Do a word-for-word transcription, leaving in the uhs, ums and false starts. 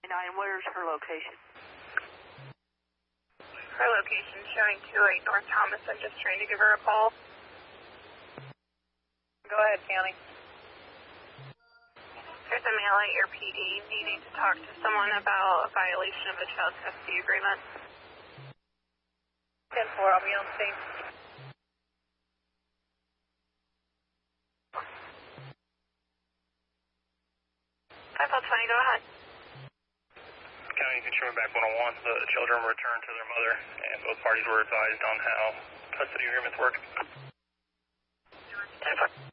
fifty-nine, where's her location? Her location showing two eight North Thomas. I'm just trying to give her a call. Go ahead, County. There's a male at your P D needing to talk to someone about a violation of the child custody agreement. ten four, I'll be on scene. five oh twenty, go ahead. County, you can show me back one oh one. The children were returned to their mother, and both parties were advised on how custody agreements work. ten four.